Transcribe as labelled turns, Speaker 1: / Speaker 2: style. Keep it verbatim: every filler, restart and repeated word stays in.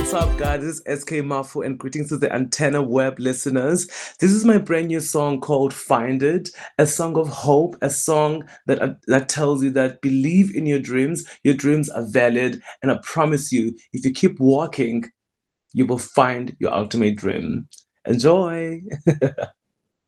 Speaker 1: What's up, guys? This is S K Mafu, and greetings to the Antenna Web listeners. This is my brand new song called Find It, a song of hope, a song that, uh, that tells you that believe in your dreams, your dreams are valid, and I promise you, if you keep walking, you will find your ultimate dream. Enjoy!